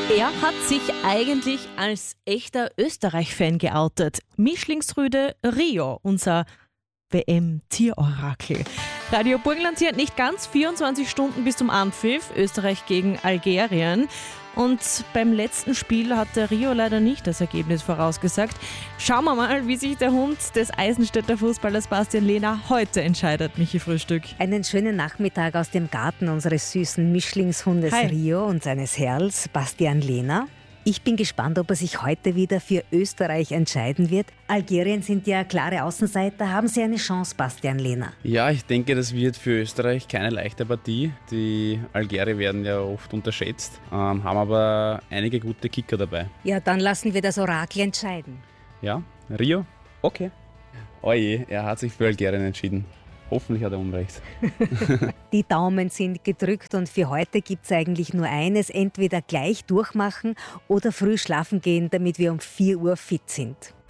Er hat sich eigentlich als echter Österreich-Fan geoutet. Mischlingsrüde Rio, unser WM-Tierorakel. Radio Burgenland hier nicht ganz 24 Stunden bis zum Anpfiff, Österreich gegen Algerien. Und beim letzten Spiel hat der Rio leider nicht das Ergebnis vorausgesagt. Schauen wir mal, wie sich der Hund des Eisenstädter Fußballers Bastian Lehner heute entscheidet, Michi Frühstück. Einen schönen Nachmittag aus dem Garten unseres süßen Mischlingshundes Hi. Rio und seines Herrls Bastian Lehner. Ich bin gespannt, ob er sich heute wieder für Österreich entscheiden wird. Algerien sind ja klare Außenseiter. Haben Sie eine Chance, Bastian Lehner? Ja, ich denke, das wird für Österreich keine leichte Partie. Die Algerier werden ja oft unterschätzt, haben aber einige gute Kicker dabei. Ja, dann lassen wir das Orakel entscheiden. Ja, Rio? Okay. Oje, er hat sich für Algerien entschieden. Hoffentlich hat er Unrecht. Die Daumen sind gedrückt und für heute gibt es eigentlich nur eines. Entweder gleich durchmachen oder früh schlafen gehen, damit wir um 4 Uhr fit sind.